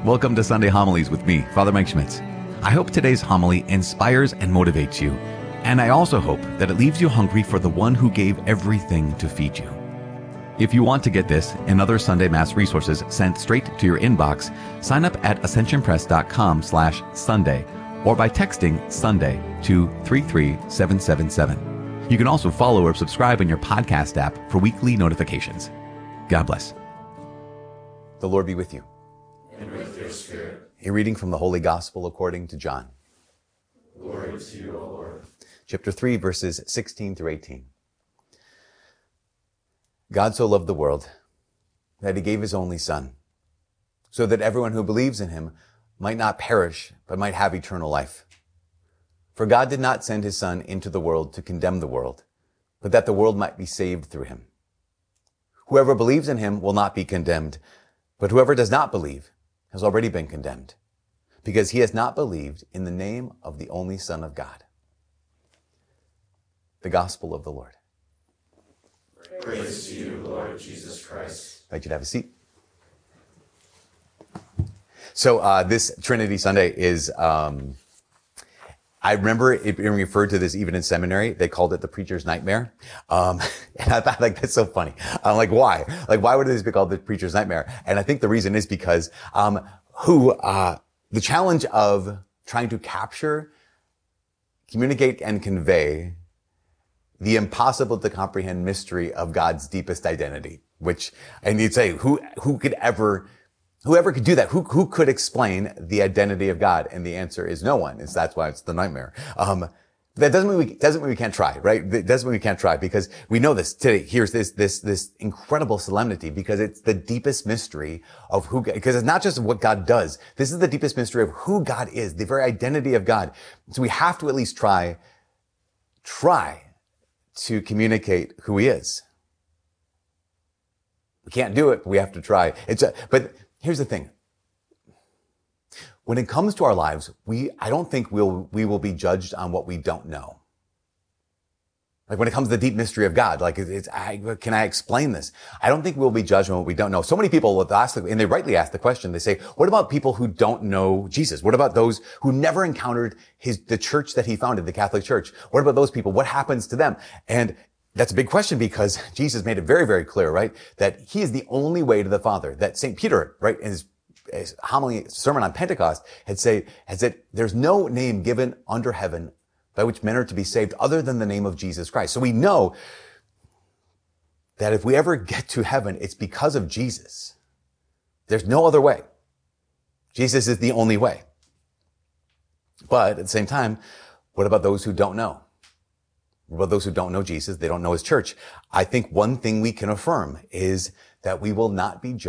Welcome to Sunday Homilies with me, Father Mike Schmitz. I hope today's homily inspires and motivates you, and I also hope that it leaves you hungry for the one who gave everything to feed you. If you want to get this and other Sunday Mass resources sent straight to your inbox, sign up at ascensionpress.com/Sunday or by texting Sunday to 33777. You can also follow or subscribe in your podcast app for weekly notifications. God bless. The Lord be with you. And with your spirit. A reading from the Holy Gospel according to John. Glory to you, O Lord. Chapter 3, verses 16 through 18. God so loved the world that he gave his only Son, so that everyone who believes in him might not perish, but might have eternal life. For God did not send his Son into the world to condemn the world, but that the world might be saved through him. Whoever believes in him will not be condemned, but whoever does not believe has already been condemned, because he has not believed in the name of the only Son of God. The Gospel of the Lord. Praise to you, Lord Jesus Christ. I invite you to have a seat. So this Trinity Sunday is, I remember it being referred to this even in seminary. They called it the preacher's nightmare. And I thought, like, that's so funny. I'm like, why? Like, why would this be called the preacher's nightmare? And I think the reason is because the challenge of trying to capture, communicate, and convey the impossible to comprehend mystery of God's deepest identity, which, and you'd say, whoever could do that? Who could explain the identity of God? And the answer is no one. That's why it's the nightmare. That doesn't mean we can't try, right? It doesn't mean we can't try, because we know this today. Here's this incredible solemnity, because it's the deepest mystery of who, because it's not just what God does. This is the deepest mystery of who God is, the very identity of God. So we have to at least try to communicate who he is. We can't do it, but we have to try. But here's the thing. When it comes to our lives, I don't think we will be judged on what we don't know. Like when it comes to the deep mystery of God, like can I explain this? I don't think we'll be judged on what we don't know. So many people will ask, and they rightly ask the question, they say, what about people who don't know Jesus? What about those who never encountered the church that he founded, the Catholic Church? What about those people? What happens to them? And that's a big question, because Jesus made it very, very clear, right? That he is the only way to the Father. That St. Peter, right, in his homily, sermon on Pentecost, had said, there's no name given under heaven by which men are to be saved other than the name of Jesus Christ. So we know that if we ever get to heaven, it's because of Jesus. There's no other way. Jesus is the only way. But at the same time, what about those who don't know? What about those who don't know Jesus? They don't know his church. I think one thing we can affirm is that we will not be judged